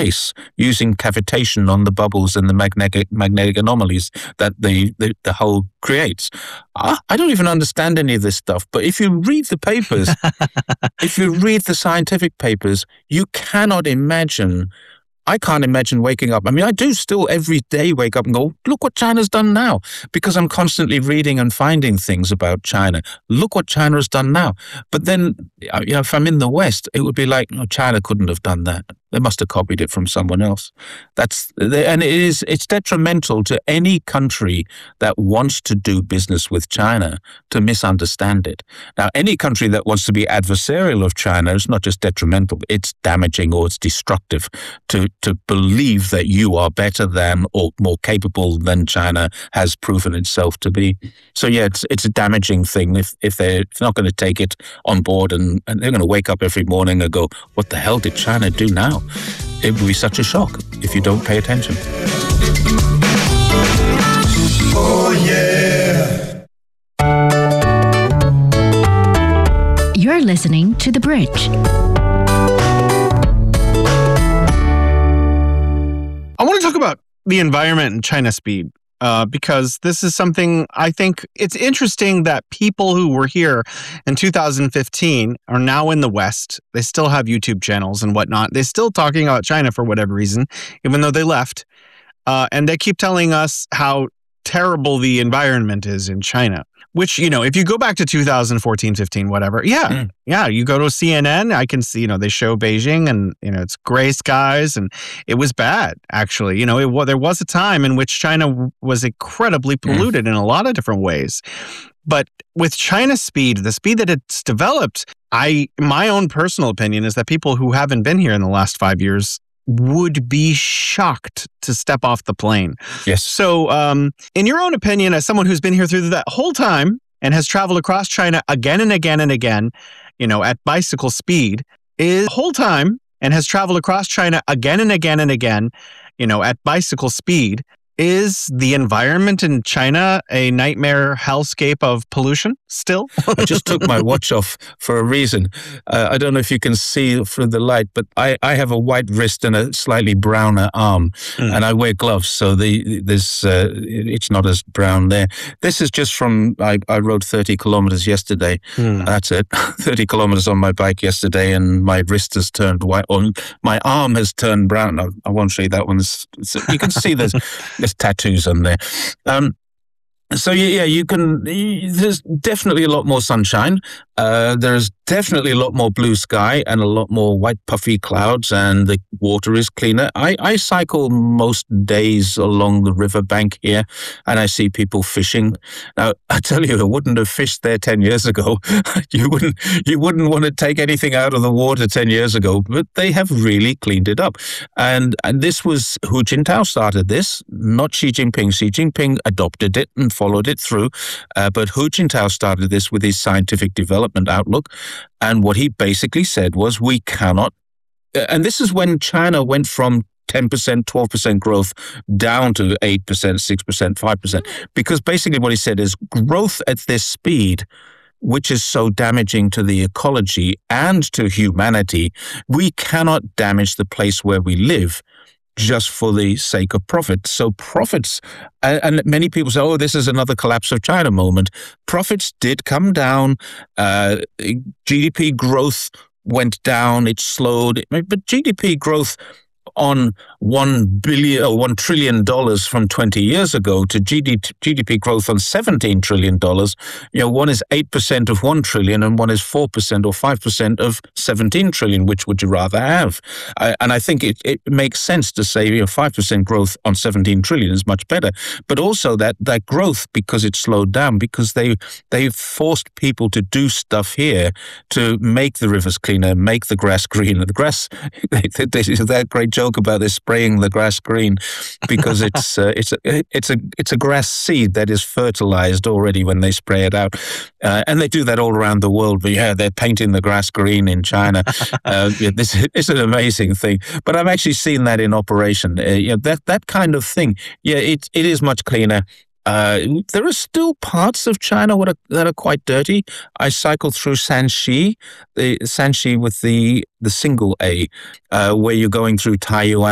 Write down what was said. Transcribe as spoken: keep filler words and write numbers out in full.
place using cavitation on the bubbles and the magnetic magnetic anomalies that the, the, the hull creates. I, I don't even understand any of this stuff, but if you read the papers, if you read the scientific papers, you cannot imagine I can't imagine waking up. I mean, I do still every day wake up and go, look what China's done now, because I'm constantly reading and finding things about China. Look what China has done now. But then, you know, if I'm in the West, it would be like, oh, China couldn't have done that. They must have copied it from someone else. That's and it is it's detrimental to any country that wants to do business with China to misunderstand it. Now, any country that wants to be adversarial of China is not just detrimental; it's damaging or it's destructive to to believe that you are better than or more capable than China has proven itself to be. So yeah, it's it's a damaging thing if if they're not going to take it on board and, and they're going to wake up every morning and go, what the hell did China do now? It would be such a shock if you don't pay attention. Oh, yeah. You're listening to The Bridge. I want to talk about the environment and China speed. Uh, because this is something I think it's interesting that people who were here in two thousand fifteen are now in the West. They still have YouTube channels and whatnot. They're still talking about China for whatever reason, even though they left. Uh, and they keep telling us how terrible the environment is in China. Which, you know, if you go back to two thousand fourteen, fifteen, whatever, yeah, mm. yeah, you go to C N N, I can see, you know, they show Beijing and, you know, it's gray skies and it was bad, actually. You know, it, well, there was a time in which China was incredibly polluted mm. in a lot of different ways. But with China's speed, the speed that it's developed, I, my own personal opinion is that people who haven't been here in the last five years would be shocked to step off the plane. Yes. So, um, in your own opinion, as someone who's been here through that whole time and has traveled across China again and again and again, you know, at bicycle speed, is whole time and has traveled across China again and again and again, you know, at bicycle speed, is the environment in China a nightmare hellscape of pollution still? I just took my watch off for a reason. Uh, I don't know if you can see through the light, but I, I have a white wrist and a slightly browner arm, mm. and I wear gloves, so the this uh, it's not as brown there. This is just from, I, I rode thirty kilometers yesterday. Mm. That's it. thirty kilometers on my bike yesterday, and my wrist has turned white, or my arm has turned brown. I, I won't show you that one. It's, it's, you can see there's There's tattoos on there. Um, so yeah, yeah, you can. There's definitely a lot more sunshine. Uh, there's definitely a lot more blue sky and a lot more white puffy clouds, and the water is cleaner. I, I cycle most days along the riverbank here, and I see people fishing. Now, I tell you, I wouldn't have fished there ten years ago. you wouldn't you wouldn't want to take anything out of the water ten years ago, but they have really cleaned it up. And, and this was, Hu Jintao started this, not Xi Jinping. Xi Jinping adopted it and followed it through, uh, but Hu Jintao started this with his scientific development outlook. And what he basically said was, we cannot, and this is when China went from ten percent, twelve percent growth down to eight percent, six percent, five percent. Because basically what he said is growth at this speed, which is so damaging to the ecology and to humanity, we cannot damage the place where we live just for the sake of profit. So profits, and many people say, oh, this is another collapse of China moment. Profits did come down. Uh, G D P growth went down. It slowed. But G D P growth on one billion or one trillion dollars from twenty years ago to G D P growth on seventeen trillion dollars, you know, one is eight percent of one trillion and one is four percent or five percent of seventeen trillion. Which would you rather have? I, and I think it, it makes sense to say, you know, five percent growth on seventeen trillion is much better. But also that, that growth, because it slowed down, because they, they forced people to do stuff here to make the rivers cleaner, make the grass greener. The grass, they, they, they, that great joke about this spraying the grass green, because it's uh, it's a it's a it's a grass seed that is fertilized already when they spray it out, uh, and they do that all around the world. But yeah, they're painting the grass green in China. uh, yeah, this is an amazing thing. But I've actually seen that in operation. Uh, you know, that that kind of thing. Yeah, it it is much cleaner. Uh, there are still parts of China that are, that are quite dirty. I cycled through Shanxi, the Shanxi with the the single A, uh, where you're going through Taiyuan